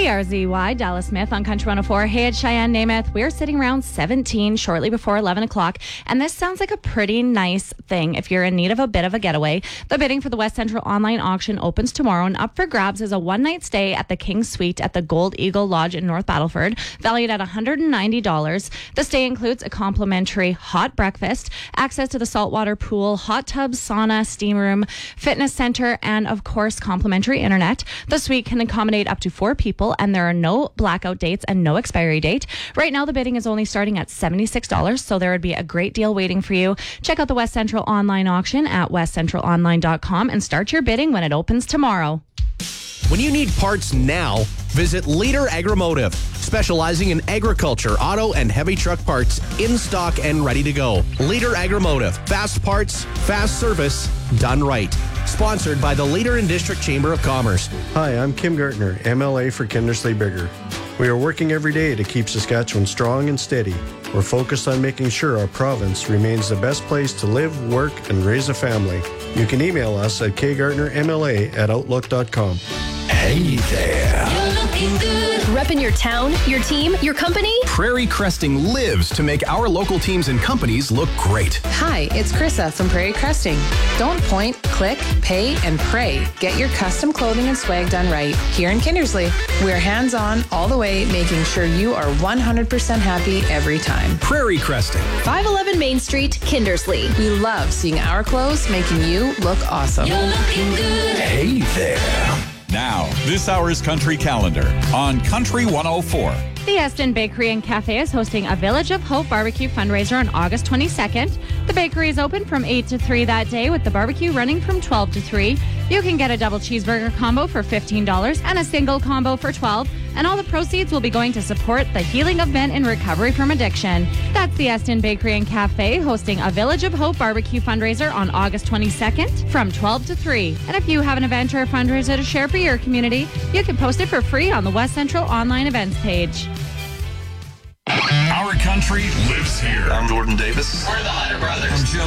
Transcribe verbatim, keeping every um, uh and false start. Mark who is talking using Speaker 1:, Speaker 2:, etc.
Speaker 1: K R Z Y, Dallas Smith on Country one oh four. Hey, it's Cheyenne Namath. We're sitting around seventeen, shortly before eleven o'clock, and this sounds like a pretty nice thing if you're in need of a bit of a getaway. The bidding for the West Central online auction opens tomorrow, and up for grabs is a one-night stay at the King Suite at the Gold Eagle Lodge in North Battleford, valued at one hundred ninety dollars. The stay includes a complimentary hot breakfast, access to the saltwater pool, hot tub, sauna, steam room, fitness center, and, of course, complimentary internet. The suite can accommodate up to four people, and there are no blackout dates and no expiry date. Right now, the bidding is only starting at seventy-six dollars, so there would be a great deal waiting for you. Check out the West Central online auction at west central online dot com and start your bidding when it opens tomorrow.
Speaker 2: When you need parts now, visit Leader Agromotive, specializing in agriculture, auto, and heavy truck parts in stock and ready to go. Leader Agromotive, fast parts, fast service, done right. Sponsored by the Leader and District Chamber of Commerce.
Speaker 3: Hi, I'm Kim Gartner, M L A for Kindersley Bigger. We are working every day to keep Saskatchewan strong and steady. We're focused on making sure our province remains the best place to live, work, and raise a family. You can email us at k gartner m l a at outlook dot com.
Speaker 4: Hey there.
Speaker 5: You're looking good.
Speaker 6: Repping your town, your team, your company?
Speaker 4: Prairie Cresting lives to make our local teams and companies look great.
Speaker 7: Hi, it's Krissa from Prairie Cresting. Don't point, click, pay, and pray. Get your custom clothing and swag done right here in Kindersley. We're hands-on all the way, making sure you are one hundred percent happy every time.
Speaker 4: Prairie Cresting.
Speaker 6: five eleven Main Street, Kindersley.
Speaker 7: We love seeing our clothes making you look awesome.
Speaker 5: You're looking good.
Speaker 4: Hey there.
Speaker 8: Now, this hour's Country Calendar on Country one oh four.
Speaker 1: The Eston Bakery and Cafe is hosting a Village of Hope barbecue fundraiser on August twenty-second. The bakery is open from eight to three that day, with the barbecue running from twelve to three. You can get a double cheeseburger combo for fifteen dollars and a single combo for twelve dollars, and all the proceeds will be going to support the healing of men in recovery from addiction. That's the Eston Bakery and Cafe hosting a Village of Hope barbecue fundraiser on August twenty-second from twelve to three. And if you have an event or a fundraiser to share for your community, you can post it for free on the West Central online events page.
Speaker 8: Our country lives here.
Speaker 9: I'm Jordan Davis.
Speaker 8: We're the Hunter Brothers.